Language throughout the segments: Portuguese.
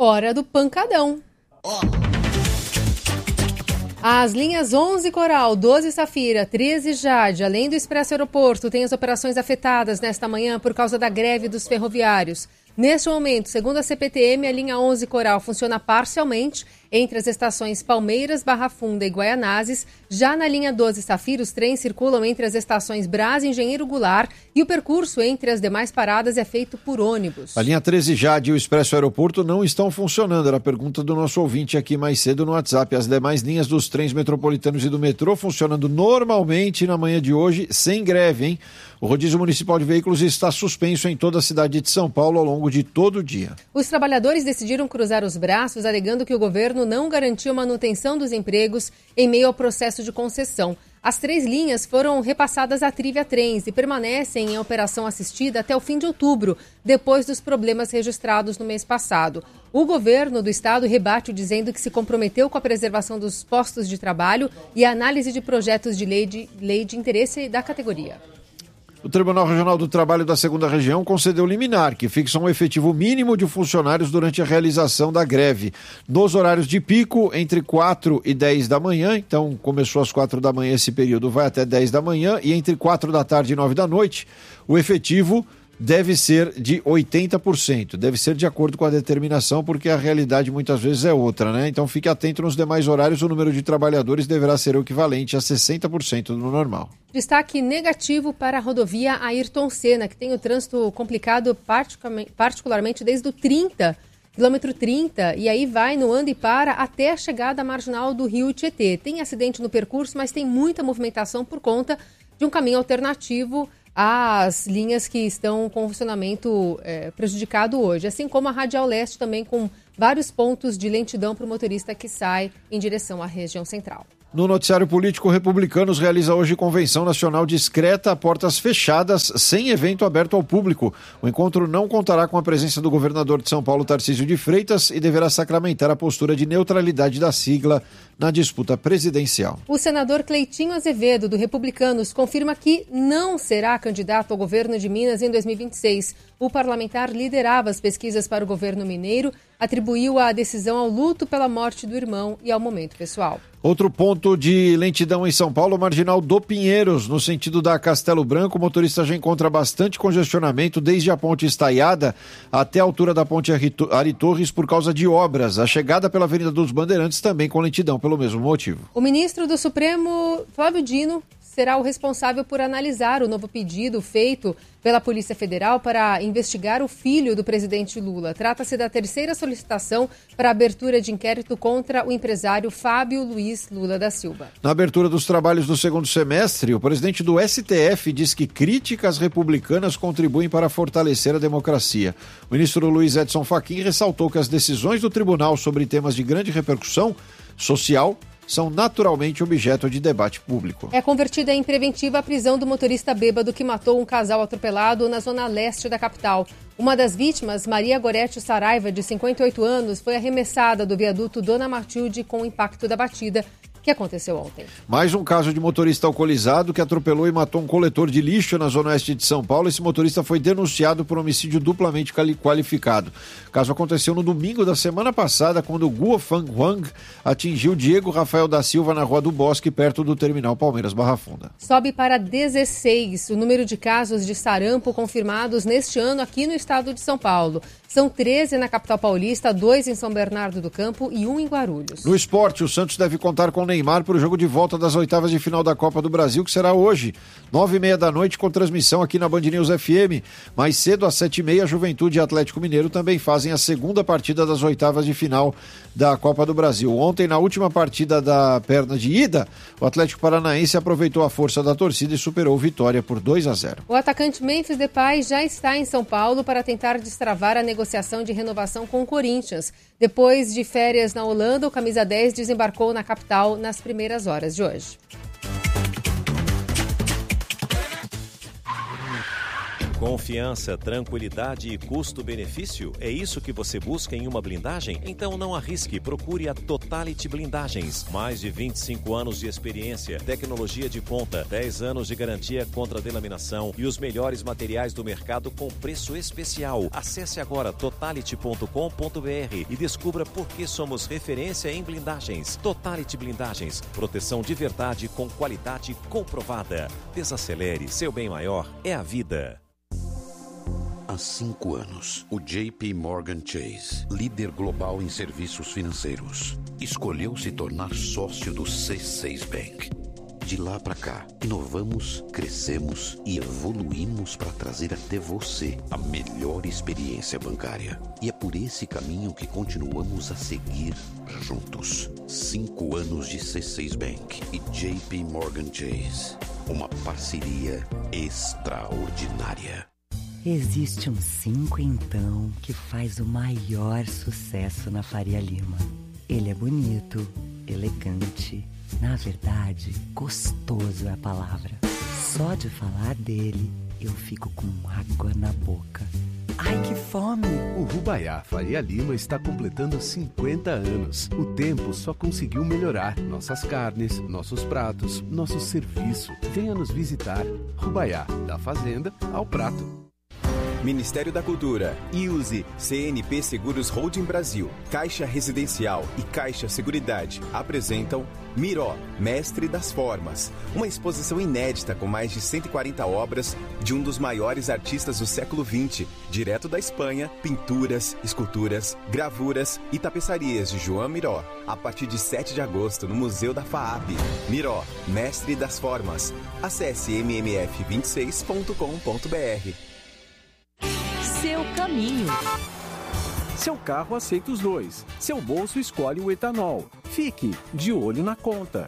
Hora do pancadão. As linhas 11 Coral, 12 Safira, 13 Jade, além do Expresso Aeroporto, têm as operações afetadas nesta manhã por causa da greve dos ferroviários. Neste momento, segundo a CPTM, a linha 11 Coral funciona parcialmente entre as estações Palmeiras, Barra Funda e Guaianazes. Já na linha 12 Safira, os trens circulam entre as estações Brás e Engenheiro Goulart e o percurso entre as demais paradas é feito por ônibus. A linha 13 Jade e o Expresso Aeroporto não estão funcionando. Era a pergunta do nosso ouvinte aqui mais cedo no WhatsApp. As demais linhas dos trens metropolitanos e do metrô funcionando normalmente na manhã de hoje, sem greve, hein? O rodízio municipal de veículos está suspenso em toda a cidade de São Paulo ao longo de todo o dia. Os trabalhadores decidiram cruzar os braços, alegando que o governo não garantiu a manutenção dos empregos em meio ao processo de concessão. As 3 linhas foram repassadas à Trivia Trens e permanecem em operação assistida até o fim de outubro, depois dos problemas registrados no mês passado. O governo do estado rebate dizendo que se comprometeu com a preservação dos postos de trabalho e a análise de projetos de lei de interesse da categoria. O Tribunal Regional do Trabalho da 2ª Região concedeu liminar, que fixa um efetivo mínimo de funcionários durante a realização da greve. Nos horários de pico, entre 4 e 10 da manhã, então começou às 4 da manhã, esse período vai até 10 da manhã, e entre 4 da tarde e 9 da noite, o efetivo deve ser de 80%. Deve ser de acordo com a determinação, porque a realidade muitas vezes é outra, né? Então fique atento nos demais horários, o número de trabalhadores deverá ser o equivalente a 60% do normal. Destaque negativo para a rodovia Ayrton Senna, que tem o trânsito complicado particularmente desde o quilômetro 30, e aí vai no anda e para até a chegada marginal do Rio Tietê. Tem acidente no percurso, mas tem muita movimentação por conta de um caminho alternativo às linhas que estão com funcionamento prejudicado hoje, assim como a Radial Leste também com vários pontos de lentidão para o motorista que sai em direção à região central. No noticiário político, Republicanos realiza hoje convenção nacional discreta a portas fechadas, sem evento aberto ao público. O encontro não contará com a presença do governador de São Paulo, Tarcísio de Freitas, e deverá sacramentar a postura de neutralidade da sigla na disputa presidencial. O senador Cleitinho Azevedo, do Republicanos, confirma que não será candidato ao governo de Minas em 2026. O parlamentar liderava as pesquisas para o governo mineiro, atribuiu a decisão ao luto pela morte do irmão e ao momento pessoal. Outro ponto de lentidão em São Paulo, marginal do Pinheiros, no sentido da Castelo Branco. O motorista já encontra bastante congestionamento desde a ponte Estaiada até a altura da ponte Ari Torres por causa de obras. A chegada pela Avenida dos Bandeirantes também com lentidão pelo mesmo motivo. O ministro do Supremo, Flávio Dino, será o responsável por analisar o novo pedido feito pela Polícia Federal para investigar o filho do presidente Lula. Trata-se da 3ª solicitação para a abertura de inquérito contra o empresário Fábio Luiz Lula da Silva. Na abertura dos trabalhos do 2º semestre, o presidente do STF diz que críticas republicanas contribuem para fortalecer a democracia. O ministro Luiz Edson Fachin ressaltou que as decisões do tribunal sobre temas de grande repercussão social são naturalmente objeto de debate público. É convertida em preventiva a prisão do motorista bêbado que matou um casal atropelado na zona leste da capital. Uma das vítimas, Maria Gorete Saraiva, de 58 anos, foi arremessada do viaduto Dona Matilde com o impacto da batida, que aconteceu ontem. Mais um caso de motorista alcoolizado que atropelou e matou um coletor de lixo na zona oeste de São Paulo. Esse motorista foi denunciado por homicídio duplamente qualificado. O caso aconteceu no domingo da semana passada, quando Guo Fang Huang atingiu Diego Rafael da Silva na Rua do Bosque, perto do terminal Palmeiras Barra Funda. Sobe para 16 o número de casos de sarampo confirmados neste ano aqui no estado de São Paulo. São 13 na capital paulista, 2 em São Bernardo do Campo e 1 em Guarulhos. No esporte, o Santos deve contar com o Neymar para o jogo de volta das oitavas de final da Copa do Brasil, que será hoje, 9h30 da noite, com transmissão aqui na Band News FM. Mais cedo, às 7h30, Juventude e Atlético Mineiro também fazem a segunda partida das oitavas de final da Copa do Brasil. Ontem, na última partida da perna de ida, o Atlético Paranaense aproveitou a força da torcida e superou Vitória por 2-0. O atacante Memphis Depay já está em São Paulo para tentar destravar a negociação de renovação com o Corinthians. Depois de férias na Holanda, o camisa 10 desembarcou na capital nas primeiras horas de hoje. Confiança, tranquilidade e custo-benefício? É isso que você busca em uma blindagem? Então não arrisque, procure a Totality Blindagens. Mais de 25 anos de experiência, tecnologia de ponta, 10 anos de garantia contra delaminação e os melhores materiais do mercado com preço especial. Acesse agora totality.com.br e descubra por que somos referência em blindagens. Totality Blindagens, proteção de verdade com qualidade comprovada. Desacelere, seu bem maior é a vida. Há 5 anos, o JP Morgan Chase, líder global em serviços financeiros, escolheu se tornar sócio do C6 Bank. De lá para cá, inovamos, crescemos e evoluímos para trazer até você a melhor experiência bancária. E é por esse caminho que continuamos a seguir juntos. 5 anos de C6 Bank e JP Morgan Chase. Uma parceria extraordinária. Existe um 5 então que faz o maior sucesso na Faria Lima. Ele é bonito, elegante, na verdade, gostoso é a palavra. Só de falar dele, eu fico com água na boca. Ai, que fome! O Rubaiá Faria Lima está completando 50 anos. O tempo só conseguiu melhorar nossas carnes, nossos pratos, nosso serviço. Venha nos visitar. Rubaiá, da fazenda ao prato. Ministério da Cultura, IUSE, CNP Seguros Holding Brasil, Caixa Residencial e Caixa Seguridade apresentam Miró, Mestre das Formas, uma exposição inédita com mais de 140 obras de um dos maiores artistas do século XX, direto da Espanha, pinturas, esculturas, gravuras e tapeçarias de João Miró, a partir de 7 de agosto no Museu da FAAP. Miró, Mestre das Formas. Acesse mmf26.com.br. Seu caminho. Seu carro aceita os dois. Seu bolso escolhe o etanol. Fique de olho na conta.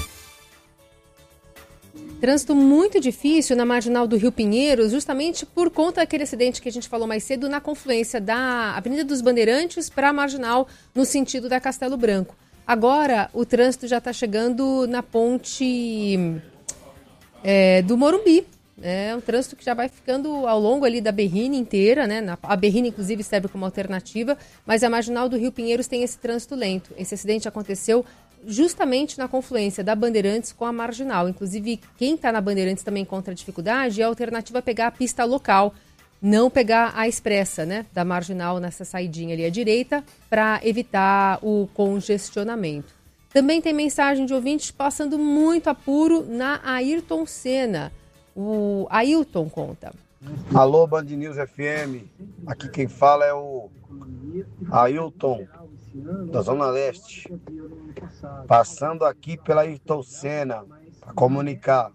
Trânsito muito difícil na marginal do Rio Pinheiros, justamente por conta daquele acidente que a gente falou mais cedo na confluência da Avenida dos Bandeirantes para a marginal no sentido da Castelo Branco. Agora o trânsito já está chegando na ponte do Morumbi. É um trânsito que já vai ficando ao longo ali da Berrini inteira, né? A Berrini, inclusive, serve como alternativa, mas a marginal do Rio Pinheiros tem esse trânsito lento. Esse acidente aconteceu justamente na confluência da Bandeirantes com a marginal. Inclusive, quem está na Bandeirantes também encontra dificuldade, a alternativa é pegar a pista local, não pegar a expressa, né? Da marginal nessa saidinha ali à direita, para evitar o congestionamento. Também tem mensagem de ouvintes passando muito apuro na Ayrton Senna. O Ailton conta. Alô, Band News FM. Aqui quem fala é o Ailton, da Zona Leste. Passando aqui pela Ayrton Senna para comunicar.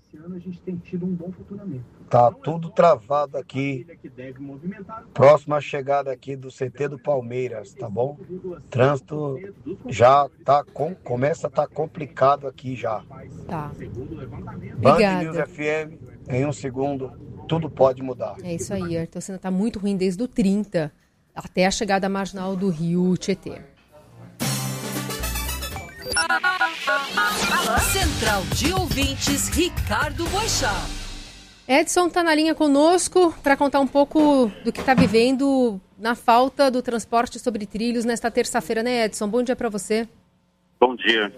Tá tudo travado aqui. Próxima chegada aqui do CT do Palmeiras, tá bom? Trânsito já começa a estar complicado aqui já. Tá. Band News FM. Em um segundo, tudo pode mudar. É isso aí, a Ayrton Senna está muito ruim desde o 30 até a chegada marginal do Rio Tietê. Central de Ouvintes, Ricardo Boixá. Edson está na linha conosco para contar um pouco do que está vivendo na falta do transporte sobre trilhos nesta terça-feira, né, Edson? Bom dia para você. Bom dia.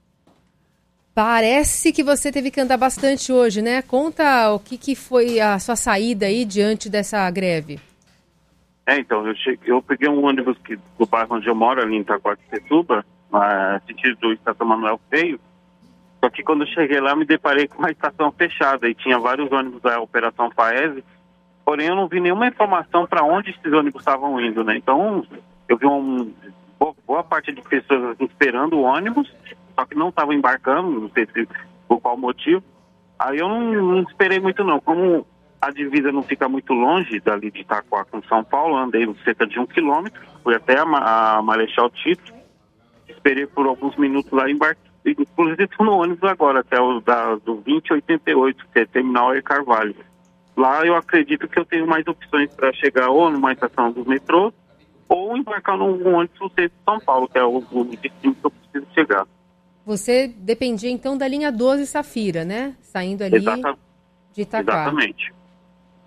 Parece que você teve que andar bastante hoje, né? Conta o que foi a sua saída aí diante dessa greve. Então, eu peguei um ônibus do bairro onde eu moro, ali em Itaquaquecetuba, sentido do Estação Manuel Feio. Só que quando eu cheguei lá, me deparei com uma estação fechada e tinha vários ônibus da Operação Faese, porém eu não vi nenhuma informação para onde esses ônibus estavam indo, né? Então, eu vi boa parte de pessoas assim, esperando o ônibus, só que não estavam embarcando, não sei por qual motivo. Aí eu não esperei muito não. Como a divisa não fica muito longe dali de Itaquá com São Paulo, andei cerca de 1 quilômetro, fui até a Marechal Tito, esperei por alguns minutos lá e embarquei. Inclusive estou no ônibus agora, até o do 2088, que é Terminal Air Carvalho. Lá eu acredito que eu tenho mais opções para chegar ou numa estação do metrô, ou embarcar num ônibus do centro de São Paulo, que é o destino que eu preciso chegar. Você dependia, então, da linha 12 Safira, né? Saindo ali de Itaquá. Exatamente.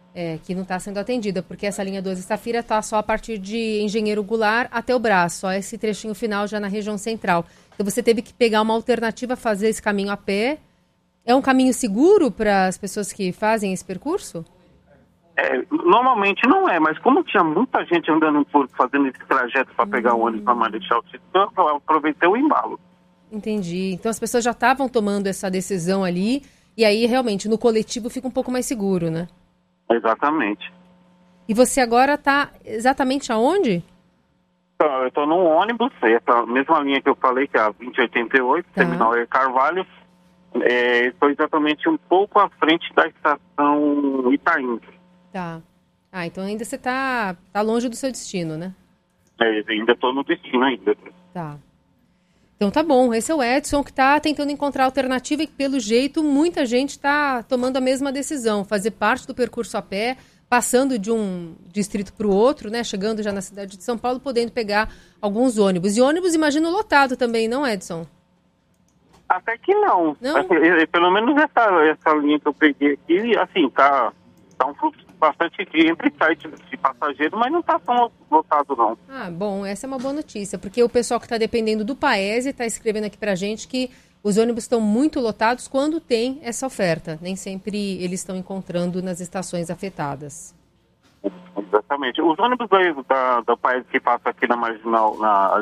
que não está sendo atendida, porque essa linha 12 Safira está só a partir de Engenheiro Goulart até o Brás, só esse trechinho final já na região central. Então você teve que pegar uma alternativa, fazer esse caminho a pé. É um caminho seguro para as pessoas que fazem esse percurso? Normalmente não é, mas como tinha muita gente andando fazendo esse trajeto para pegar o ônibus para Marechal Tito, eu aproveitei o embalo. Entendi. Então as pessoas já estavam tomando essa decisão ali, e aí realmente no coletivo fica um pouco mais seguro, né? Exatamente. E você agora está exatamente aonde? Então, eu estou num ônibus, essa mesma linha que eu falei, que é a 2088, Terminal Carvalho. Estou exatamente um pouco à frente da estação Itaim. Tá. Então ainda você tá longe do seu destino, né? Ainda estou no destino ainda. Tá. Então tá bom, esse é o Edson que está tentando encontrar alternativa e pelo jeito muita gente está tomando a mesma decisão, fazer parte do percurso a pé, passando de um distrito para o outro, né? Chegando já na cidade de São Paulo, podendo pegar alguns ônibus. E ônibus, imagino, lotado também, não, Edson? Até que não. Pelo menos essa linha que eu peguei aqui, assim, tá um fluxo bastante entre sites de passageiro, mas não está tão lotado, não. Bom, essa é uma boa notícia, porque o pessoal que está dependendo do Paese está escrevendo aqui pra gente que os ônibus estão muito lotados quando tem essa oferta. Nem sempre eles estão encontrando nas estações afetadas. Exatamente. Os ônibus do Paese que passam aqui na Marginal,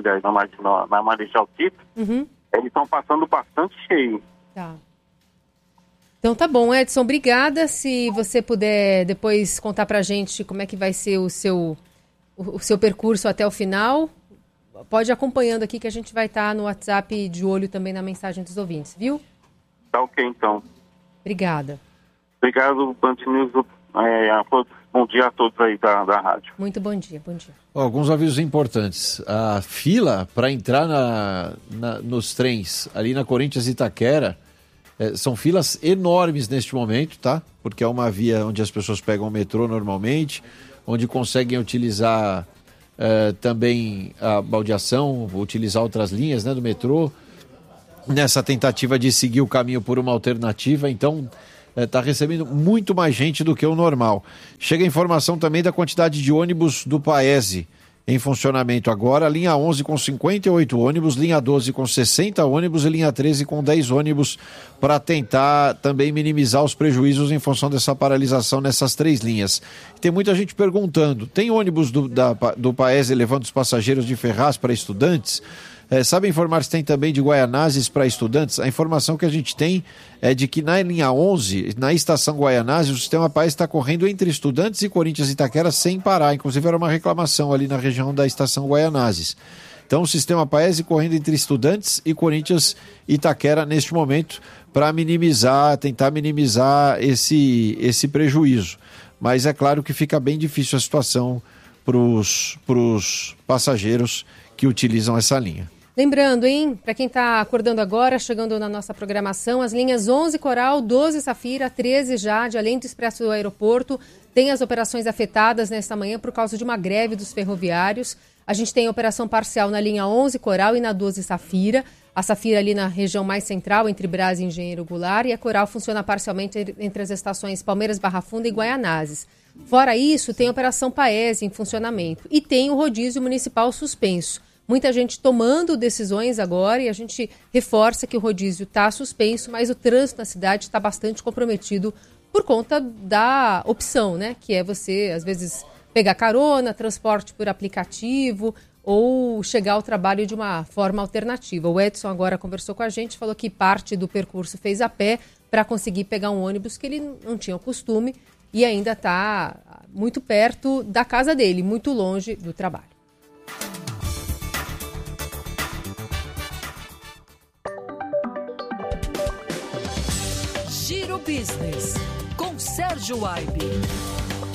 na Marechal Tito, eles estão passando bastante cheio. Tá. Então tá bom, Edson, obrigada. Se você puder depois contar pra gente como é que vai ser o seu percurso até o final, pode ir acompanhando aqui que a gente vai estar no WhatsApp de olho também na mensagem dos ouvintes, viu? Tá ok, então. Obrigada. Obrigado, Band News. Bom dia a todos aí da rádio. Muito bom dia, bom dia. Alguns avisos importantes. A fila para entrar nos trens ali na Corinthians Itaquera, são filas enormes neste momento, tá? Porque é uma via onde as pessoas pegam o metrô normalmente, onde conseguem utilizar também a baldeação, utilizar outras linhas, né, do metrô, nessa tentativa de seguir o caminho por uma alternativa. Então, está recebendo muito mais gente do que o normal. Chega a informação também da quantidade de ônibus do Paese em funcionamento agora, linha 11 com 58 ônibus, linha 12 com 60 ônibus e linha 13 com 10 ônibus, para tentar também minimizar os prejuízos em função dessa paralisação nessas três linhas. Tem muita gente perguntando, tem ônibus do Paese levando os passageiros de Ferraz para estudantes? Sabe informar se tem também de Guaianazes para estudantes? A informação que a gente tem é de que na linha 11, na estação Guaianazes, o sistema Paese está correndo entre Estudantes e Corinthians Itaquera sem parar. Inclusive era uma reclamação ali na região da estação Guaianazes. Então o sistema Paese correndo entre Estudantes e Corinthians Itaquera neste momento para tentar minimizar esse prejuízo. Mas é claro que fica bem difícil a situação para os passageiros que utilizam essa linha. Lembrando, hein, para quem está acordando agora, chegando na nossa programação, as linhas 11 Coral, 12 Safira, 13 Jade, além do Expresso do Aeroporto, tem as operações afetadas nesta manhã por causa de uma greve dos ferroviários. A gente tem operação parcial na linha 11 Coral e na 12 Safira. A Safira ali na região mais central, entre Brás e Engenheiro Goulart, e a Coral funciona parcialmente entre as estações Palmeiras, Barra Funda e Guaianazes. Fora isso, tem a operação Paese em funcionamento e tem o rodízio municipal suspenso. Muita gente tomando decisões agora e a gente reforça que o rodízio está suspenso, mas o trânsito na cidade está bastante comprometido por conta da opção, né? Que é você, às vezes, pegar carona, transporte por aplicativo ou chegar ao trabalho de uma forma alternativa. O Edson agora conversou com a gente, falou que parte do percurso fez a pé para conseguir pegar um ônibus que ele não tinha o costume e ainda está muito perto da casa dele, muito longe do trabalho. Giro Business, com Sérgio Aibe.